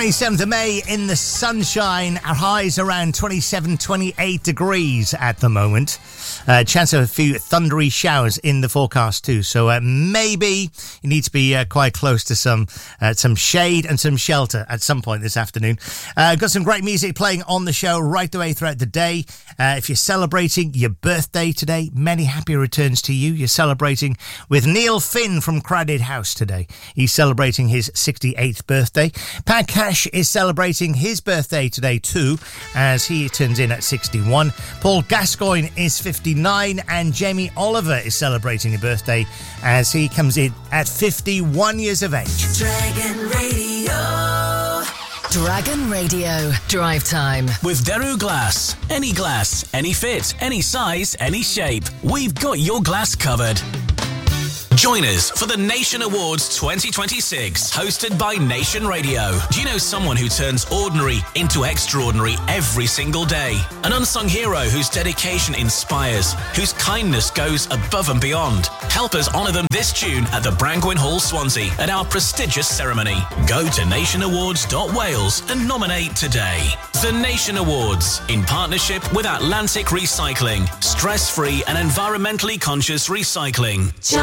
27th of May in the sunshine. Our highs around 27, 28 degrees at the moment. Chance of a few thundery showers in the forecast too. So maybe you need to be quite close to some shade and some shelter at some point this afternoon. Got some great music playing on the show right the way throughout the day. If you're celebrating your birthday today, many happy returns to you. You're celebrating with Neil Finn from Crowded House today. He's celebrating his 68th birthday. Pat Cash is celebrating his birthday today too, as he turns in at 61. Paul Gascoigne is 59, and Jamie Oliver is celebrating a birthday as he comes in at 51 years of age. Dragon Radio Drive Time with Daru Glass. Any fit, any size, any shape. We've got your glass covered. Join us for the Nation Awards 2026, hosted by Nation Radio. Do you know someone who turns ordinary into extraordinary every single day? An unsung hero whose dedication inspires, whose kindness goes above and beyond. Help us honour them this June at the Brangwyn Hall, Swansea, at our prestigious ceremony. Go to nationawards.wales and nominate today. The Nation Awards, in partnership with Atlantic Recycling, stress-free and environmentally conscious recycling.